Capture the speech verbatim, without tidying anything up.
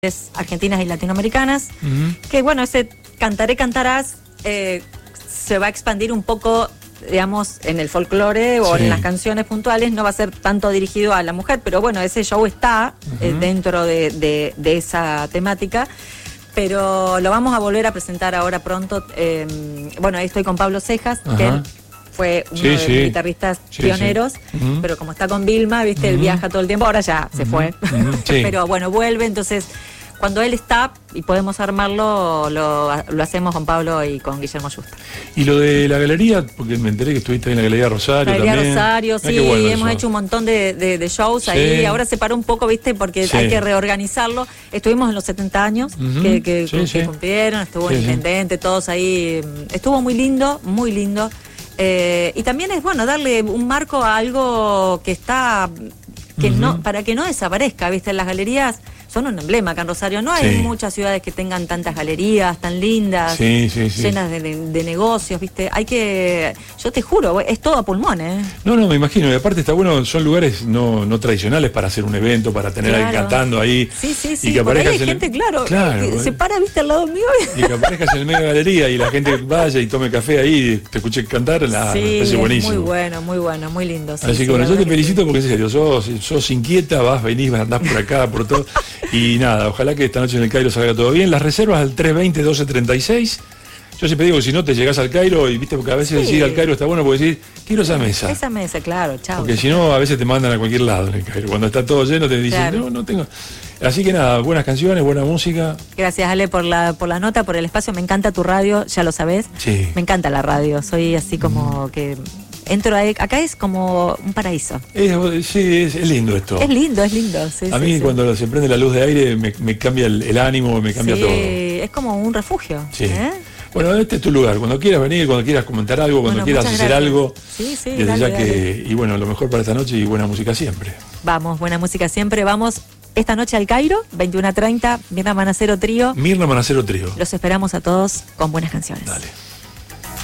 argentinas y latinoamericanas, Uh-huh. que bueno, ese Cantaré Cantarás eh, se va a expandir un poco, digamos, en el folclore o Sí. en las canciones puntuales, no va a ser tanto dirigido a la mujer, pero bueno, ese show está Uh-huh. eh, dentro de, de, de esa temática, pero lo vamos a volver a presentar ahora pronto. Eh, bueno, ahí estoy con Pablo Cejas, Ajá. que él fue uno Sí, de sí. los guitarristas Sí, pioneros, sí. Uh-huh. pero como está con Vilma, viste, él Uh-huh. viaja todo el tiempo, ahora ya se Uh-huh. fue, Uh-huh. Sí. pero bueno, vuelve, entonces cuando él está y podemos armarlo, lo, lo hacemos con Pablo y con Guillermo Yusta. Y lo de la galería, porque me enteré que estuviste ahí en la Galería Rosario Galería también. Rosario, Ah, sí, qué bueno hemos eso. hecho un montón de, de, de shows Sí. ahí, ahora se paró un poco, viste, porque Sí. hay que reorganizarlo. Estuvimos en los setenta años Ujú. que, que, Sí, que sí. cumplieron, estuvo Sí, el sí. intendente, todos ahí, estuvo muy lindo, muy lindo. Eh, y también es bueno darle un marco a algo que está, que Ujú. no, para que no desaparezca, viste, las galerías son un emblema acá en Rosario, no hay Sí. muchas ciudades que tengan tantas galerías tan lindas, Sí, sí, sí. llenas de, de- de negocios, viste, hay que, yo te juro, es todo a pulmón, ¿eh? No, no, me imagino. Y aparte está bueno, son lugares no, no tradicionales para hacer un evento, para tener a alguien Claro. cantando ahí. Sí, sí, sí, Y que por ahí hay aparezcas en el- gente, claro, Claro, que bueno. se para, viste, al lado mío. Y que aparezcas en el medio de la galería y la gente vaya y tome café ahí y te escuche cantar, la, Sí, me parece es buenísimo. muy bueno, muy bueno, muy lindo. sí, Así sí, que bueno, la yo te verdad que felicito sí. porque en serio, sos, sos inquieta, vas, venís, andás por acá, por todo. Y nada, ojalá que esta noche en el Cairo salga todo bien. Las reservas al tres veinte doce treinta y seis. Yo siempre digo que si no te llegás al Cairo, y viste, porque a veces Sí. decir al Cairo está bueno porque decir, quiero esa mesa. Esa mesa, claro, chao. Porque si no, a veces te mandan a cualquier lado en el Cairo. Cuando está todo lleno te dicen, Claro. no, no tengo. Así que nada, buenas canciones, buena música. Gracias, Ale, por la, por la nota, por el espacio. Me encanta tu radio, ya lo sabés. Sí. Me encanta la radio, soy así como que entro ahí, acá es como un paraíso. Es, sí, es, es lindo esto. Es lindo, es lindo. Sí, a sí, mí sí. cuando se prende la luz de aire me, me cambia el, el ánimo, me cambia Sí, todo. es como un refugio. Sí. ¿eh? Bueno, este es tu lugar. Cuando quieras venir, cuando quieras comentar algo, cuando Bueno, quieras muchas hacer gracias. algo. Sí, sí, desde dale, ya dale. que. Y bueno, lo mejor para esta noche y buena música siempre. Vamos, buena música siempre. Vamos esta noche al Cairo, veintiuno a treinta, Mirna Manacero Trío. Mirna Manacero Trío. Los esperamos a todos con buenas canciones. Dale.